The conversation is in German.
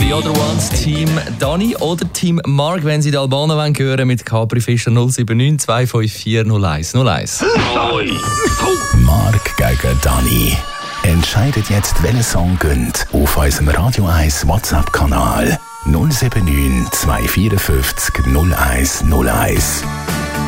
The Other Ones, Team Dani oder Team Mark, wenn Sie die Albaner hören wollen, mit Capri Fischer 079 254 0101. Mark gegen Dani. Entscheidet jetzt, welcher Song gönnt auf unserem Radio 1 WhatsApp-Kanal 079 254 0101.